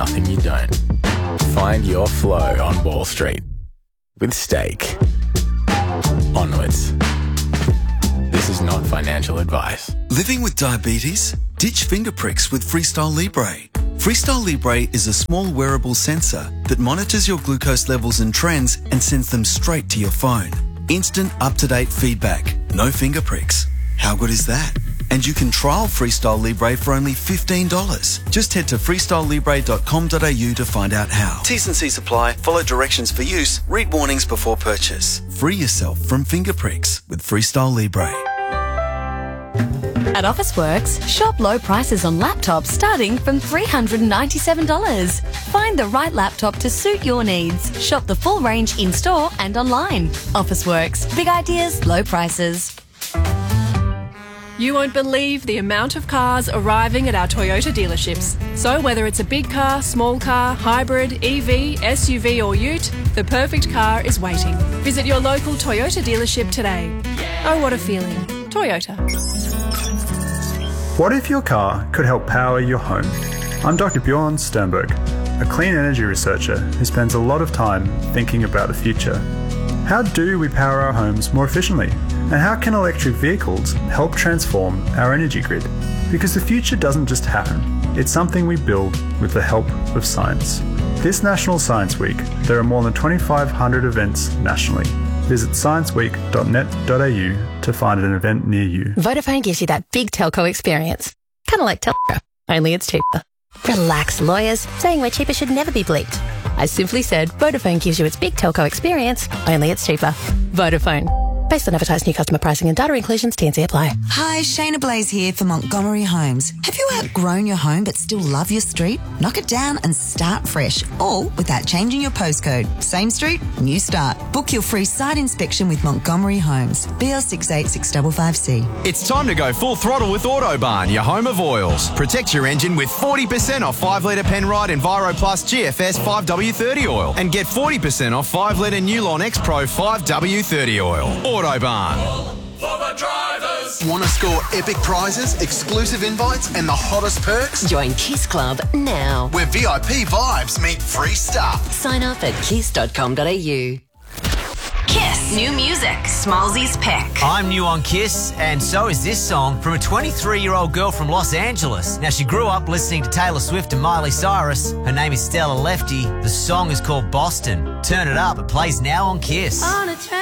nothing you don't. Find your flow on Wall Street with Stake. Onwards. This is not financial advice. Living with diabetes? Ditch finger pricks with Freestyle Libre. Freestyle Libre is a small wearable sensor that monitors your glucose levels and trends and sends them straight to your phone. Instant, up-to-date feedback. No finger pricks. How good is that? And you can trial Freestyle Libre for only $15. Just head to freestylelibre.com.au to find out how. T's and C's apply. Follow directions for use. Read warnings before purchase. Free yourself from finger pricks with Freestyle Libre. At Officeworks, shop low prices on laptops starting from $397. Find the right laptop to suit your needs. Shop the full range in-store and online. Officeworks. Big ideas, low prices. You won't believe the amount of cars arriving at our Toyota dealerships. So whether it's a big car, small car, hybrid, EV, SUV or ute, the perfect car is waiting. Visit your local Toyota dealership today. Oh, what a feeling. Toyota. What if your car could help power your home? I'm Dr. Bjorn Sternberg, a clean energy researcher who spends a lot of time thinking about the future. How do we power our homes more efficiently? And how can electric vehicles help transform our energy grid? Because the future doesn't just happen, it's something we build with the help of science. This National Science Week, there are more than 2,500 events nationally. Visit scienceweek.net.au to find an event near you. Vodafone gives you that big telco experience. Kind of like Telstra, only it's cheaper. Relax, lawyers. Saying we're cheaper should never be bleeped. I simply said Vodafone gives you its big telco experience, only it's cheaper. Vodafone. Based on advertised new customer pricing and data inclusions, T&C apply. Hi, Shayna Blaze here for Montgomery Homes. Have you outgrown your home but still love your street? Knock it down and start fresh, all without changing your postcode. Same street, new start. Book your free site inspection with Montgomery Homes. BL686555C. It's time to go full throttle with Autobarn, your home of oils. Protect your engine with 40% off 5-litre Penrite Enviro Plus GFS 5W30 oil and get 40% off 5-litre Newlon X Pro 5W30 oil. Autobarn. Want to score epic prizes, exclusive invites and the hottest perks? Join Kiss Club now. Where VIP vibes meet free stuff. Sign up at kiss.com.au. Kiss. New music. Smallzy's pick. I'm new on Kiss, and so is this song from a 23-year-old girl from Los Angeles. Now, she grew up listening to Taylor Swift and Miley Cyrus. Her name is Stella Lefty. The song is called Boston. Turn it up. It plays now on Kiss. On a train.